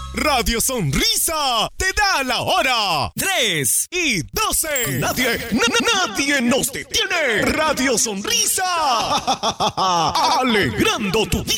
Radio Sonrisa te da la hora. 3:12. Nadie nos detiene. Radio Sonrisa. Alegrando tu día.